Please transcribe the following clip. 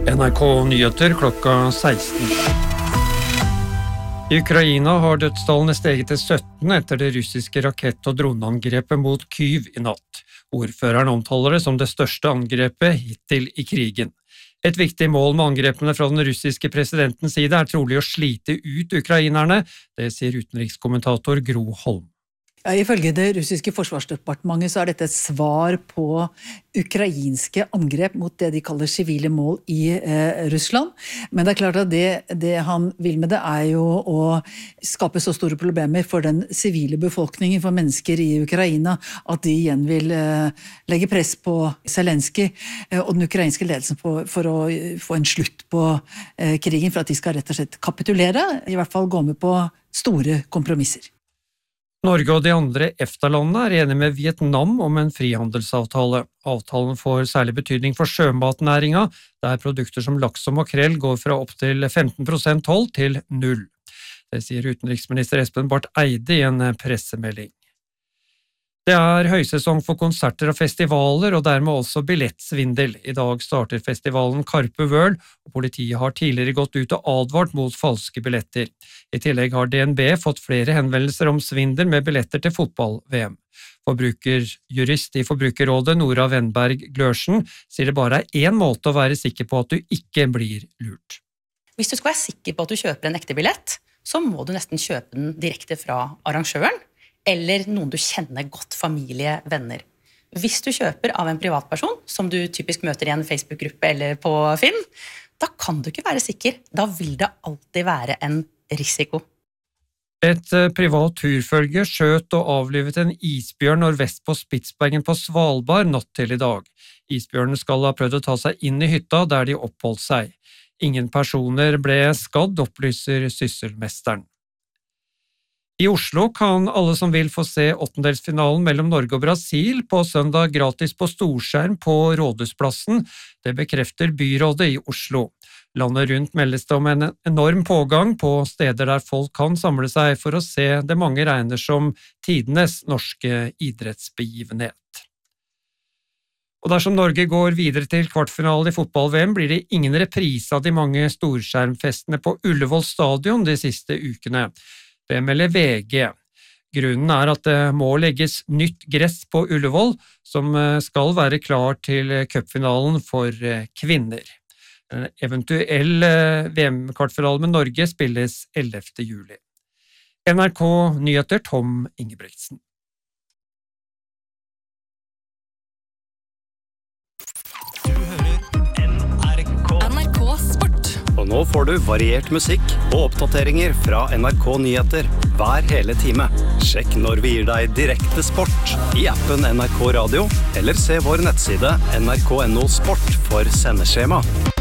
NRK Nyheter klokka 16. I Ukraina har dødstallene steget til 17 etter det russiske rakett- og droneangrepet mot Kyiv i natt. Ordføreren omtaler det som det største angrepet hittil i krigen. Et viktig mål med angrepene fra den russiske presidentens side er trolig å slite ut ukrainerne, det sier utenrikskommentator Gro Holm. Ja, ifølge det russiske forsvarsdepartementet så er dette et svar på ukrainske angrep mot det de kaller sivile mål i Russland. Men det er klart at det han vil med det er jo å skape så store problemer for den sivile befolkningen, for mennesker i Ukraina, at de igjen vil legge press på Zelenskyj og den ukrainske ledelsen for å få en slutt på krigen, for at de skal rett og slett kapitulere, i hvert fall gå med på store kompromisser. Norge og de andre EFTA-landene er enige med Vietnam om en frihandelsavtale. Avtalen får særlig betydning for sjømatnæringa, der produkter som laks og makrell går fra opp til 15% toll til 0. Det sier utenriksminister Espen Barth Eide i en pressemelding. Det er høysesong for konserter og festivaler, og dermed også billettsvindel. I dag starter festivalen Carpe World, og politiet har tidligere gått ut og advart mot falske billetter. I tillegg har DNB fått flere henvendelser om svindel med billetter til fotball-VM. Forbrukerjurist i Forbrukerrådet, Nora Wenberg Glørsen, sier det bare er én måte å være sikker på at du ikke blir lurt. Hvis du skal være sikker på at du kjøper en ekte billett, så må du nesten kjøpe den direkte fra arrangøren, eller noen du kjenner godt, familie, venner. Hvis du kjøper av en privatperson, som du typisk møter i en Facebook-gruppe eller på Finn, da kan du ikke være sikker. Da vil det alltid være en risiko. Et privat turfølge skjøt og avlivet en isbjørn nordvest på Spitsbergen på Svalbard natt til i dag. Isbjørnen skal ha prøvd å ta seg inn i hytta der de oppholdt seg. Ingen personer ble skadd, opplyser sysselmesteren. I Oslo kan alle som vil få se åttendelsfinalen mellom Norge og Brasil på søndag gratis på storskjerm på Rådhusplassen. Det bekrefter byrådet i Oslo. Landet rundt meldes det om en enorm pågang på steder der folk kan samle seg for å se det mange regner som tidenes norske idrettsbegivenhet. Og dersom Norge går videre til kvartfinale i fotball-VM, blir det ingen reprise av de mange storskjermfestene på Ullevål stadion de siste ukene. Det melder VG. Grunnen er at det må legges nytt gress på Ullevål, som skal være klar til cupfinalen for kvinner. En eventuell VM-kvartfinale med Norge spilles 11. juli. NRK Nyheter, Tom Ingebrigtsen. Og nå får du variert musikk og oppdateringer fra NRK Nyheter hver hele time. Sjekk når vi gir deg direkte sport i appen NRK Radio, eller se vår nettside nrk.no sport for sendeskjema.